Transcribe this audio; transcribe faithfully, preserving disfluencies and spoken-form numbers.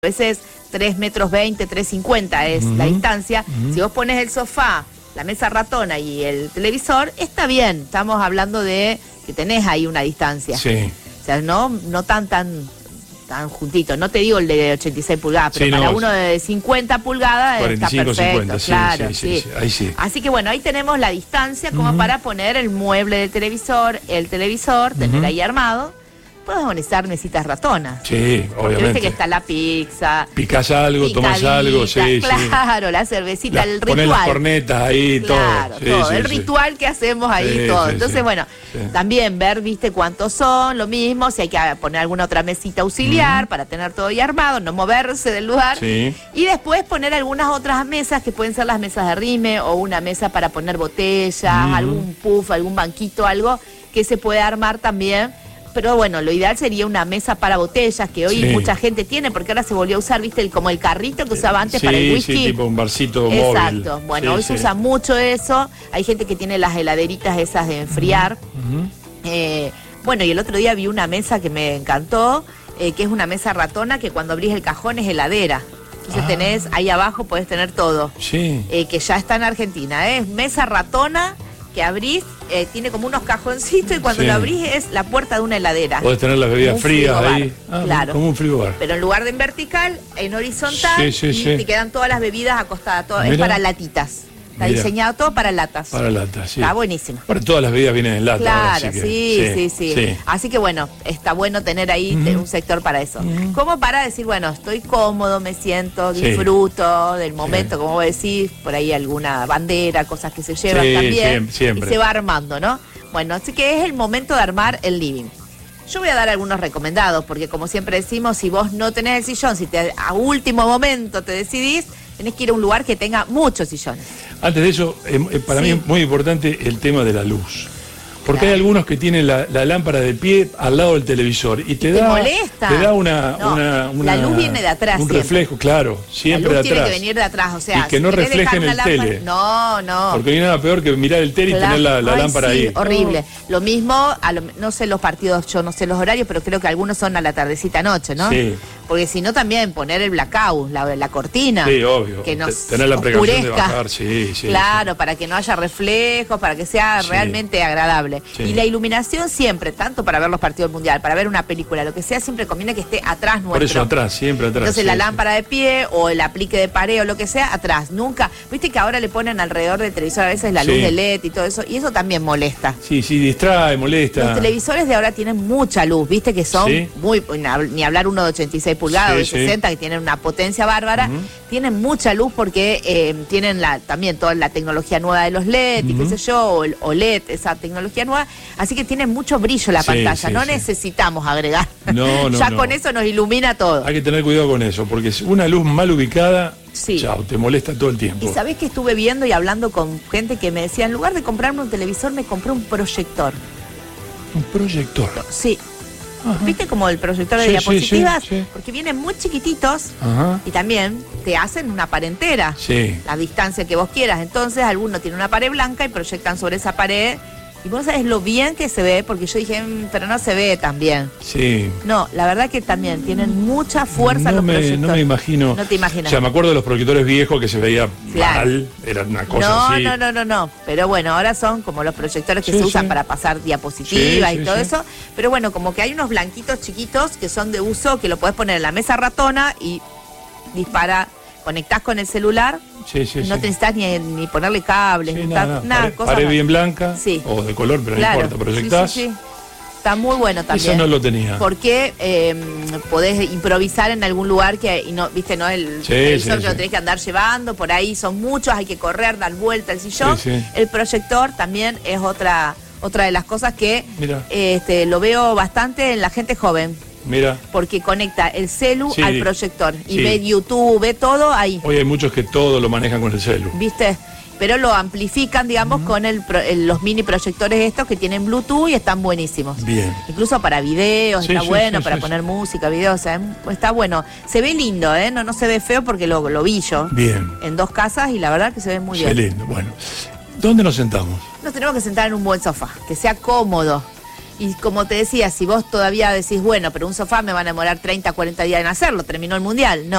A veces tres metros veinte, tres cincuenta es uh-huh. la distancia. Uh-huh. Si vos pones el sofá, la mesa ratona y el televisor, está bien. Estamos hablando de que tenés ahí una distancia. Sí. O sea, no, no tan, tan, tan juntito. No te digo el de ochenta y seis pulgadas, pero sí, para no, uno de cincuenta pulgadas cuarenta y cinco, está perfecto. cincuenta, claro, sí, sí, sí, sí. Ahí sí. Así que bueno, ahí tenemos la distancia como uh-huh. para poner el mueble del televisor, el televisor, tener uh-huh. ahí armado. Puedes organizar mesitas ratonas. Sí, obviamente. Viste que está la pizza. Picás algo, tomás algo, sí, claro, sí. la cervecita, la, el ritual. Ponés las cornetas ahí, claro, todo. todo. Sí, el sí, ritual sí. que hacemos ahí, sí, todo. Sí, Entonces, sí. bueno, sí. también ver, viste, cuántos son, lo mismo, si hay que poner alguna otra mesita auxiliar uh-huh. para tener todo ahí armado, no moverse del lugar. Sí. Y después poner algunas otras mesas que pueden ser las mesas de rime o una mesa para poner botellas, uh-huh. algún puff, algún banquito, algo que se puede armar también. Pero bueno, lo ideal sería una mesa para botellas, que hoy sí. mucha gente tiene, porque ahora se volvió a usar, viste, el, como el carrito que usaba antes sí, para el whisky. Sí, tipo un barcito móvil. Exacto. Bueno, sí, hoy sí. se usa mucho eso. Hay gente que tiene las heladeritas esas de enfriar. Uh-huh. eh, bueno, y el otro día vi una mesa que me encantó, eh, que es una mesa ratona que cuando abrís el cajón es heladera. Entonces ah. tenés, ahí abajo podés tener todo. Sí. Eh, que ya está en Argentina, ¿eh? Mesa ratona que abrís, eh, tiene como unos cajoncitos y cuando sí. lo abrís es la puerta de una heladera. Podés tener las bebidas frías ahí. Ah, claro. Como un frigobar. Pero en lugar de en vertical, en horizontal, sí, sí, y sí. te quedan todas las bebidas acostadas. Todo, es para latitas. Está Mira. diseñado todo para latas. Para latas, sí. Está buenísimo. Para todas las bebidas vienen en lata. Claro, ahora, sí, que, sí, sí, sí, sí. Así que bueno, está bueno tener ahí uh-huh. un sector para eso. Uh-huh. Como para decir, bueno, estoy cómodo, me siento, disfruto sí. del momento, sí. como vos decís, por ahí alguna bandera, cosas que se llevan sí, también. Siempre, siempre. Y se va armando, ¿no? Bueno, así que es el momento de armar el living. Yo voy a dar algunos recomendados, porque como siempre decimos, si vos no tenés el sillón, si te, a último momento te decidís, tenés que ir a un lugar que tenga muchos sillones. Antes de eso, eh, para sí. mí es muy importante el tema de la luz. Porque claro. hay algunos que tienen la, la lámpara de pie al lado del televisor y te, y da, te molesta. Te da una, no, una, una... La luz viene de atrás. Un siempre. reflejo, claro, siempre de atrás. La luz de tiene atrás. que venir de atrás, o sea... Y que si no refleje en el lámpara, tele. No, no. Porque no hay nada peor que mirar el tele claro. y tener la, la Ay, lámpara sí, ahí. horrible. No. Lo mismo, a lo, no sé los partidos, yo no sé los horarios, pero creo que algunos son a la tardecita noche, ¿no? Sí. Porque si no también poner el blackout, la, la cortina. Sí, obvio. Que nos tener la oscurezca. precaución de bajar, sí, sí. Claro, sí. para que no haya reflejos, para que sea sí. realmente agradable. Sí. Y la iluminación siempre, tanto para ver los partidos del mundial, para ver una película, lo que sea, siempre conviene que esté atrás nuestro. Por eso atrás, siempre atrás. Entonces sí, la sí. lámpara de pie o el aplique de pared o lo que sea, atrás. Nunca, viste que ahora le ponen alrededor del televisor a veces la sí. luz de L E D y todo eso, y eso también molesta. Sí, sí, distrae, molesta. Los televisores de ahora tienen mucha luz, viste que son ¿Sí? muy, ni hablar uno de ochenta y seis pulgadas o de sí, sesenta, sí. que tienen una potencia bárbara, uh-huh. tienen mucha luz porque eh, tienen la, también toda la tecnología nueva de los L E D uh-huh. y qué sé yo, o el O L E D, esa tecnología nueva, así que tiene mucho brillo la sí, pantalla, sí, no sí. necesitamos agregar, no, no, ya no. con eso nos ilumina todo. Hay que tener cuidado con eso, porque una luz mal ubicada, sí. chao, te molesta todo el tiempo. Y sabés que estuve viendo y hablando con gente que me decía, en lugar de comprarme un televisor, me compré un proyector. ¿Un proyector? Sí. Ajá. ¿Viste como el proyector de sí, diapositivas? Sí, sí, sí. Porque vienen muy chiquititos Ajá. y también te hacen una pared entera. Sí. La distancia que vos quieras. Entonces, alguno tiene una pared blanca y proyectan sobre esa pared. Y vos sabés lo bien que se ve, porque yo dije, mmm, pero no se ve tan bien. Sí. No, la verdad que también tienen mucha fuerza no los me, proyectores. No me imagino. No te imaginas. O sea, me acuerdo de los proyectores viejos que se veía claro. mal, era una cosa no, así. No, no, no, no. Pero bueno, ahora son como los proyectores que sí, se usan sí. para pasar diapositivas sí, y sí, todo sí. eso. Pero bueno, como que hay unos blanquitos chiquitos que son de uso, que lo podés poner en la mesa ratona y dispara, conectás con el celular. Sí, sí, no sí. te necesitas ni, ni ponerle cables, sí, ni nada, nada, nada, cosa pared más. bien blanca sí. o de color, pero claro. no importa, proyectás. Sí, sí, sí. Está muy bueno también. Eso no lo tenía. Porque eh, podés improvisar en algún lugar que, y no, viste, no el sí, televisor sí, que sí. lo tenés que andar llevando, por ahí son muchos, hay que correr, dar vuelta el sillón. Sí, sí. El proyector también es otra, otra de las cosas que eh, este, lo veo bastante en la gente joven. Mira. Porque conecta el celu sí, al proyector y sí. ve YouTube, ve todo ahí. Hoy hay muchos que todo lo manejan con el celu. ¿Viste? Pero lo amplifican, digamos, uh-huh. con el, el, los mini proyectores estos que tienen Bluetooth y están buenísimos. Bien. Incluso para videos, sí, está sí, bueno, sí, para sí, poner sí. música, videos, ¿eh? Está bueno. Se ve lindo, ¿eh? No, no se ve feo porque lo, lo vi yo. Bien. En dos casas y la verdad que se ve muy se bien. Ve lindo, bueno. ¿Dónde nos sentamos? Nos tenemos que sentar en un buen sofá, que sea cómodo. Y como te decía, si vos todavía decís, bueno, pero un sofá me van a demorar treinta, cuarenta días en hacerlo, terminó el mundial. No.